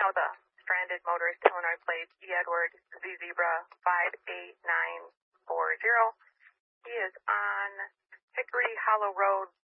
know the stranded motorist Illinois plate, E. Edward, Z Zebra 58940. He is on Hickory Hollow Road,